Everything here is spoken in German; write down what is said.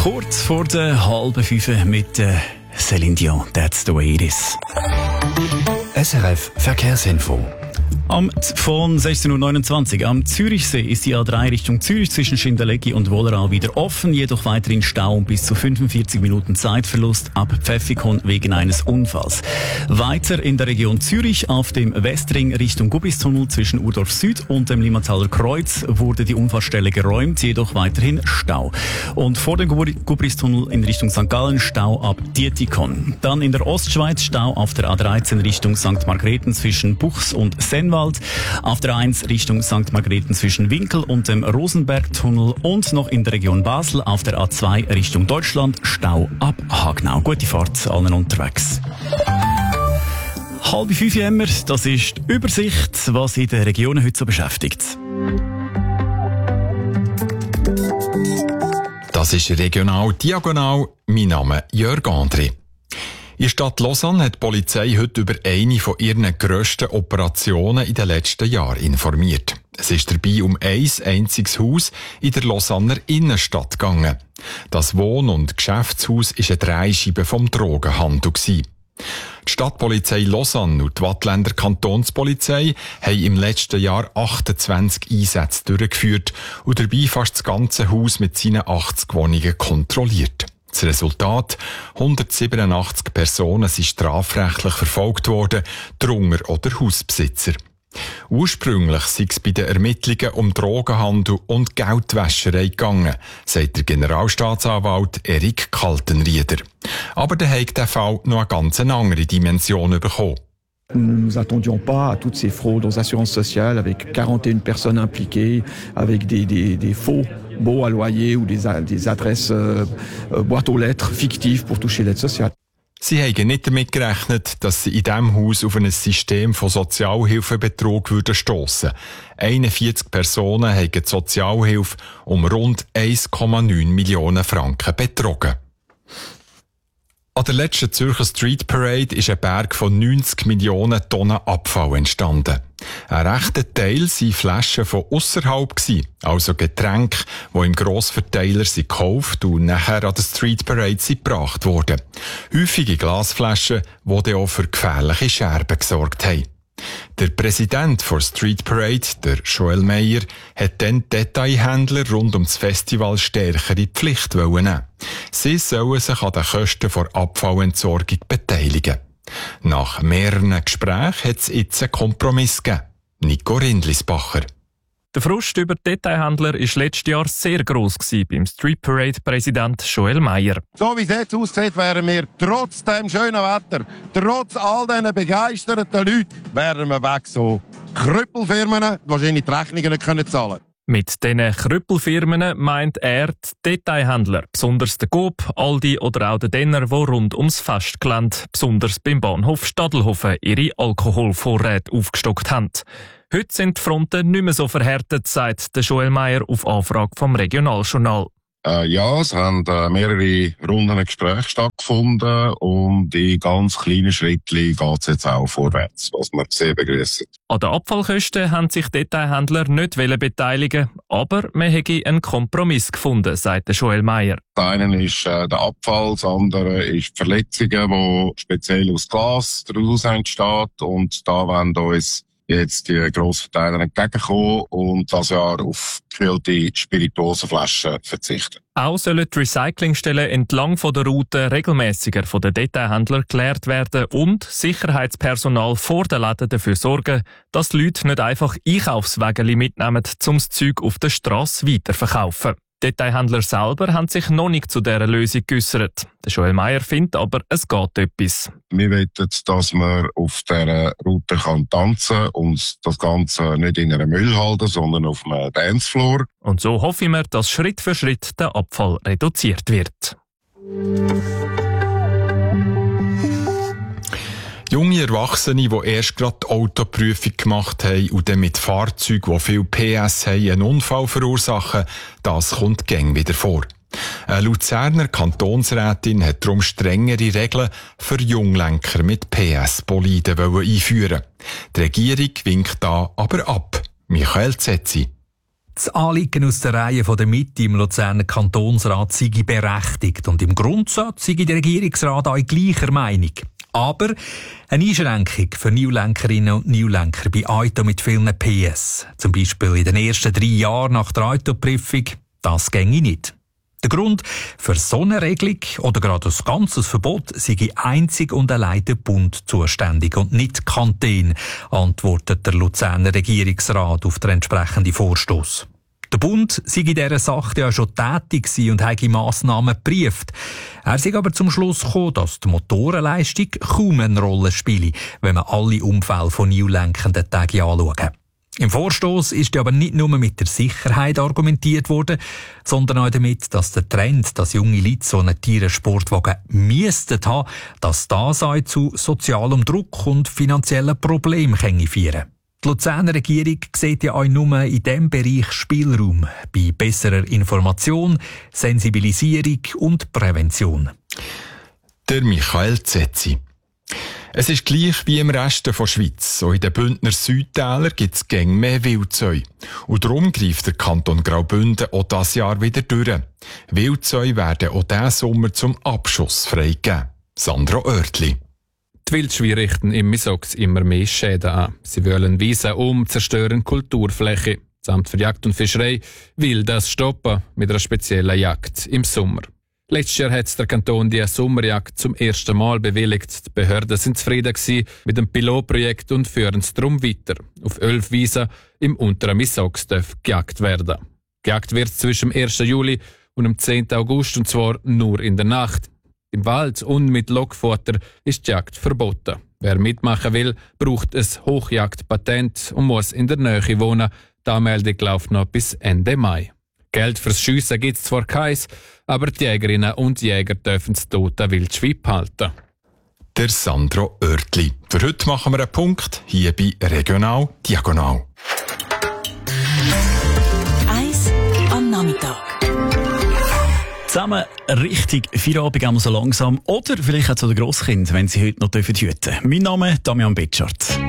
Kurz vor der 4:30 mit Céline Dion, That's the way it is. SRF Verkehrsinfo. Von 16.29 Uhr am Zürichsee ist die A3 Richtung Zürich zwischen Schindeletti und Wollerau wieder offen, jedoch weiterhin Stau und bis zu 45 Minuten Zeitverlust ab Pfäffikon wegen eines Unfalls. Weiter in der Region Zürich auf dem Westring Richtung Gubistunnel zwischen Urdorf Süd und dem Limmataler Kreuz wurde die Unfallstelle geräumt, jedoch weiterhin Stau. Und vor dem Gubistunnel in Richtung St. Gallen Stau ab Dietikon. Dann in der Ostschweiz Stau auf der A13 Richtung St. Margrethen zwischen Buchs und Sennwald. Auf der 1 Richtung St. Margrethen zwischen Winkel und dem Rosenbergtunnel und noch in der Region Basel auf der A2 Richtung Deutschland Stau ab Hagnau. Gute Fahrt allen unterwegs. 4:30 Uhr, das ist die Übersicht, was in den Regionen heute so beschäftigt. Das ist Regional Diagonal. Mein Name ist Jörg André. In der Stadt Lausanne hat die Polizei heute über eine von ihren grössten Operationen in den letzten Jahren informiert. Es ist dabei um ein einziges Haus in der Lausanner Innenstadt gegangen. Das Wohn- und Geschäftshaus war eine Drehscheibe vom Drogenhandel. Die Stadtpolizei Lausanne und die Waadtländer Kantonspolizei haben im letzten Jahr 28 Einsätze durchgeführt und dabei fast das ganze Haus mit seinen 80 Wohnungen kontrolliert. Das Resultat: 187 Personen sind strafrechtlich verfolgt worden, darunter auch der Hausbesitzer. Ursprünglich sei es bei den Ermittlungen um Drogenhandel und Geldwäscherei gegangen, sagt der Generalstaatsanwalt Erik Kaltenrieder. Aber der hat der Fall noch eine ganz andere Dimension bekommen. Nous ne nous attendions pas à toutes ces fraudes aux assurances sociales avec 41 personnes impliquées, avec des faux baux à loyer ou des adresses boîtes aux lettres fictives pour toucher l'aide sociale. Sie haben nicht damit gerechnet, dass sie in diesem Haus auf ein System von Sozialhilfebetrug stossen würden. 41 Personen haben die Sozialhilfe um rund 1,9 Millionen Franken betrogen. An der letzten Zürcher Street Parade ist ein Berg von 90 Millionen Tonnen Abfall entstanden. Ein rechter Teil waren Flaschen von ausserhalb, also Getränke, die im Grossverteiler gekauft und nachher an der Street Parade gebracht wurden. Häufige Glasflaschen, die dann auch für gefährliche Scherben gesorgt haben. Der Präsident der Street Parade, der Joel Meyer, hat dann Detailhändler rund um das Festival stärker in die Pflicht nehmen. Sie sollen sich an den Kosten der Abfallentsorgung beteiligen. Nach mehreren Gesprächen hat es jetzt einen Kompromiss gegeben. Nico Rindlisbacher. Der Frust über die Detailhändler war letztes Jahr sehr gross beim Street Parade-Präsident Joel Meyer. So wie es jetzt aussieht, wären wir trotz dem schönen Wetter, trotz all diesen begeisterten Leuten, wären wir weg so Krüppelfirmen, die wahrscheinlich die Rechnungen nicht zahlen können. Mit diesen Krüppelfirmen meint er die Detailhändler, besonders der Coop, Aldi oder auch der Denner, die rund ums Festgelände, besonders beim Bahnhof Stadelhofen, ihre Alkoholvorräte aufgestockt haben. Heute sind die Fronten nicht mehr so verhärtet, sagt der Joel Meyer auf Anfrage vom Regionaljournal. Ja, es haben mehrere Runden Gespräche stattgefunden und in ganz kleinen Schritten geht es jetzt auch vorwärts, was wir sehr begrüßen. An den Abfallkosten haben sich Detailhändler nicht beteiligen, aber man hätte einen Kompromiss gefunden, sagt der Joel Meyer. Das eine ist der Abfall, das andere ist die Verletzungen, die speziell aus Glas daraus entstehen, und da wollen uns jetzt die Grossverteiler entgegenkommen und das Jahr auf gekühlte Spirituosenflaschen verzichten. Auch sollen die Recyclingstellen entlang der Route regelmäßiger von den Detailhändlern geklärt werden und Sicherheitspersonal vor den Läden dafür sorgen, dass die Leute nicht einfach Einkaufswägeli mitnehmen, um das Zeug auf der Strasse weiterverkaufen. Die Detailhändler selber haben sich noch nicht zu dieser Lösung geäussert. Der Joel Meyer findet aber, es geht etwas. Wir wollen, dass man auf dieser Route tanzen kann und das Ganze nicht in einer Müllhalde, sondern auf einem Dancefloor. Und so hoffen wir, dass Schritt für Schritt der Abfall reduziert wird. Junge Erwachsene, die erst gerade die Autoprüfung gemacht haben und dann mit Fahrzeugen, die viel PS haben, einen Unfall verursachen, das kommt gäng wieder vor. Eine Luzerner Kantonsrätin hat darum strengere Regeln für Junglenker mit PS-Boliden einführen. Die Regierung winkt da aber ab. Michael Zetzi. Das Anliegen aus der Reihe der Mitte im Luzerner Kantonsrat sei berechtigt und im Grundsatz sei der Regierungsrat auch gleicher Meinung. Aber eine Einschränkung für Neulenkerinnen und Neulenker bei Autos mit vielen PS, zum Beispiel in den ersten 3 Jahren nach der Autoprüfung, das ginge nicht. Der Grund für so eine Regelung oder gerade ein ganzes Verbot sei einzig und allein der Bund zuständig und nicht die Kantone, antwortet der Luzerner Regierungsrat auf den entsprechenden Vorstoss. Der Bund sei in dieser Sache ja schon tätig gewesen und habe Massnahmen geprüft. Er sei aber zum Schluss gekommen, dass die Motorenleistung kaum eine Rolle spiele, wenn man alle Unfälle von neulenkenden Tagen anschaut. Im Vorstoss ist aber nicht nur mit der Sicherheit argumentiert worden, sondern auch damit, dass der Trend, dass junge Leute so einen teuren Sportwagen müssten haben, dass das auch zu sozialem Druck und finanziellen Problemen führen kann. Die Luzerner Regierung sieht ja auch nur in diesem Bereich Spielraum bei besserer Information, Sensibilisierung und Prävention. Der Michael Zetzi. Es ist gleich wie im Rest der Schweiz. So in den Bündner Südtälern gibt es gäng mehr Wildzeu. Und darum greift der Kanton Graubünden auch dieses Jahr wieder durch. Wildzeu werden auch diesen Sommer zum Abschuss freigegeben. Sandro Oertli. Die Wildschweine richten im Misox immer mehr Schäden an. Sie wollen Wiesen zerstören Kulturfläche. Das Amt für Jagd und Fischerei will das stoppen mit einer speziellen Jagd im Sommer. Letztes Jahr hat der Kanton die Sommerjagd zum ersten Mal bewilligt. Die Behörden sind zufrieden mit dem Pilotprojekt und führen es darum weiter. Auf 11 Wiesen im unteren Misox darf gejagt werden. Gejagt wird zwischen dem 1. Juli und dem 10. August und zwar nur in der Nacht. Im Wald und mit Lockfutter ist die Jagd verboten. Wer mitmachen will, braucht ein Hochjagdpatent und muss in der Nähe wohnen. Die Anmeldung läuft noch bis Ende Mai. Geld fürs Schiessen gibt es zwar keins, aber die Jägerinnen und Jäger dürfen das tote Wildschwein behalten. Der Sandro Oertli. Für heute machen wir einen Punkt hier bei Regional Diagonal. 1 am Nachmittag. Zusammen richtig Feierabend einmal so langsam oder vielleicht auch zu den Grosskind, wenn sie heute noch hüten dürfen. Mein Name ist Damian Betschart.